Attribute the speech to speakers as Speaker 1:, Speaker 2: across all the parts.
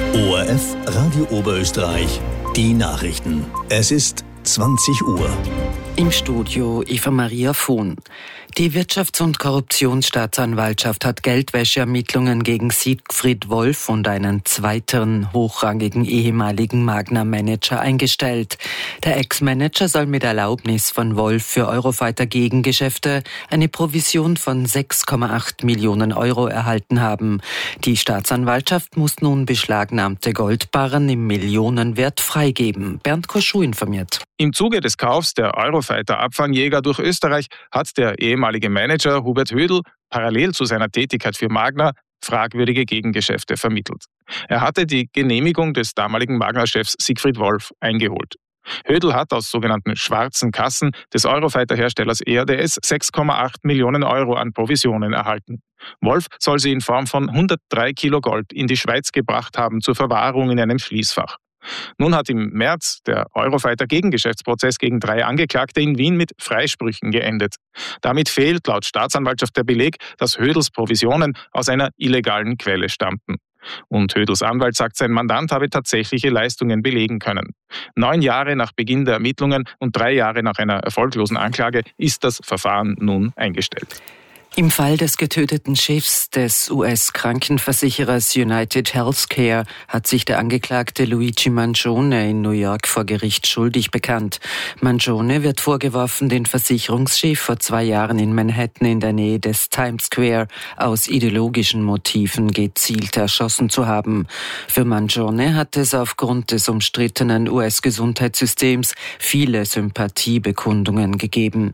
Speaker 1: ORF Radio Oberösterreich, die Nachrichten. Es ist 20 Uhr.
Speaker 2: Im Studio Eva Maria Vohn. Die Wirtschafts- und Korruptionsstaatsanwaltschaft hat Geldwäscheermittlungen gegen Siegfried Wolf und einen zweiten hochrangigen ehemaligen Magna-Manager eingestellt. Der Ex-Manager soll mit Erlaubnis von Wolf für Eurofighter-Gegengeschäfte eine Provision von 6,8 Millionen Euro erhalten haben. Die Staatsanwaltschaft muss nun beschlagnahmte Goldbarren im Millionenwert freigeben. Bernd Koschuh informiert.
Speaker 3: Im Zuge des Kaufs der Eurofighter-Abfangjäger durch Österreich hat der ehemalige Manager Hubert Hödl parallel zu seiner Tätigkeit für Magna fragwürdige Gegengeschäfte vermittelt. Er hatte die Genehmigung des damaligen Magna-Chefs Siegfried Wolf eingeholt. Hödl hat aus sogenannten schwarzen Kassen des Eurofighter-Herstellers EADS 6,8 Millionen Euro an Provisionen erhalten. Wolf soll sie in Form von 103 Kilo Gold in die Schweiz gebracht haben zur Verwahrung in einem Schließfach. Nun hat im März der Eurofighter-Gegengeschäftsprozess gegen 3 Angeklagte in Wien mit Freisprüchen geendet. Damit fehlt laut Staatsanwaltschaft der Beleg, dass Hödls Provisionen aus einer illegalen Quelle stammten. Und Hödls Anwalt sagt, sein Mandant habe tatsächliche Leistungen belegen können. 9 Jahre nach Beginn der Ermittlungen und 3 Jahre nach einer erfolglosen Anklage ist das Verfahren nun eingestellt.
Speaker 2: Im Fall des getöteten Chefs des US-Krankenversicherers United Healthcare hat sich der Angeklagte Luigi Mangione in New York vor Gericht schuldig bekannt. Mangione wird vorgeworfen, den Versicherungschef vor 2 Jahren in Manhattan in der Nähe des Times Square aus ideologischen Motiven gezielt erschossen zu haben. Für Mangione hat es aufgrund des umstrittenen US-Gesundheitssystems viele Sympathiebekundungen gegeben.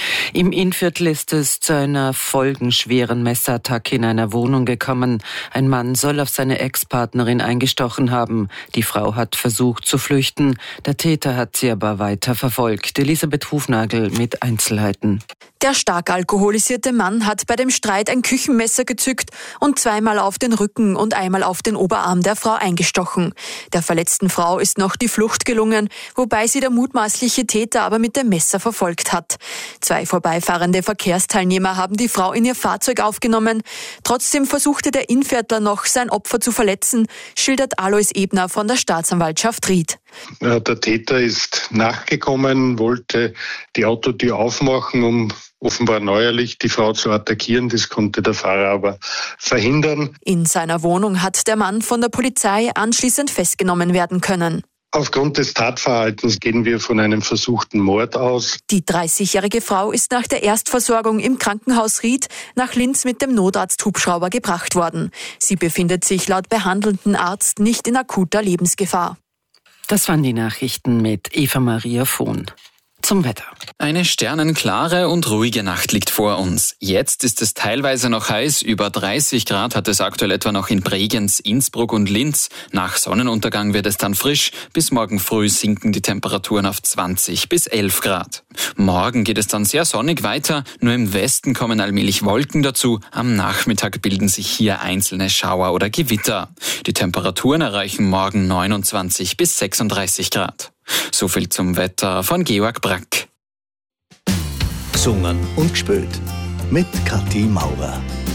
Speaker 2: Im Innviertel ist es zu einer folgenschweren Messerattacke in einer Wohnung gekommen. Ein Mann soll auf seine Ex-Partnerin eingestochen haben. Die Frau hat versucht zu flüchten. Der Täter hat sie aber weiter verfolgt. Elisabeth Hufnagel mit Einzelheiten.
Speaker 4: Der stark alkoholisierte Mann hat bei dem Streit ein Küchenmesser gezückt und 2-mal auf den Rücken und einmal auf den Oberarm der Frau eingestochen. Der verletzten Frau ist noch die Flucht gelungen, wobei sie der mutmaßliche Täter aber mit dem Messer verfolgt hat. 2 vorbeifahrende Verkehrsteilnehmer haben die Frau in ihr Fahrzeug aufgenommen. Trotzdem versuchte der Innviertler noch, sein Opfer zu verletzen, schildert Alois Ebner von der Staatsanwaltschaft Ried.
Speaker 5: Der Täter ist nachgekommen, wollte die Autotür aufmachen, um offenbar neuerlich die Frau zu attackieren. Das konnte der Fahrer aber verhindern.
Speaker 4: In seiner Wohnung hat der Mann von der Polizei anschließend festgenommen werden können.
Speaker 5: Aufgrund des Tatverhaltens gehen wir von einem versuchten Mord aus.
Speaker 4: Die 30-jährige Frau ist nach der Erstversorgung im Krankenhaus Ried nach Linz mit dem Notarzt-Hubschrauber gebracht worden. Sie befindet sich laut behandelnden Arzt nicht in akuter Lebensgefahr.
Speaker 2: Das waren die Nachrichten mit Eva Maria Vohn. Zum Wetter.
Speaker 6: Eine sternenklare und ruhige Nacht liegt vor uns. Jetzt ist es teilweise noch heiß. Über 30 Grad hat es aktuell etwa noch in Bregenz, Innsbruck und Linz. Nach Sonnenuntergang wird es dann frisch. Bis morgen früh sinken die Temperaturen auf 20 bis 11 Grad. Morgen geht es dann sehr sonnig weiter. Nur im Westen kommen allmählich Wolken dazu. Am Nachmittag bilden sich hier einzelne Schauer oder Gewitter. Die Temperaturen erreichen morgen 29 bis 36 Grad. So viel zum Wetter von Georg Brack.
Speaker 1: Gesungen und gespielt mit Kathi Maurer.